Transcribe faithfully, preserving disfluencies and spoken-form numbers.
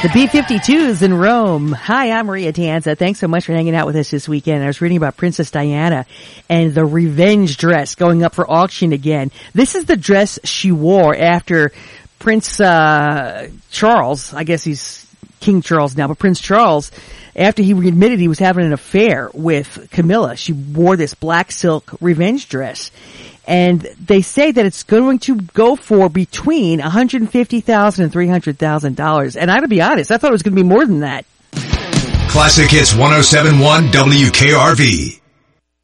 The B fifty-twos in Rome. Hi, I'm Maria Tanza. Thanks so much for hanging out with us this weekend. I was reading about Princess Diana and the revenge dress going up for auction again. This is the dress she wore after Prince uh Charles, I guess he's King Charles now, but Prince Charles, after he admitted he was having an affair with Camilla, she wore this black silk revenge dress. And they say that it's going to go for between one hundred fifty thousand dollars and three hundred thousand dollars. And I gotta be honest, I thought it was going to be more than that. Classic Hits one oh seven point one W K R V.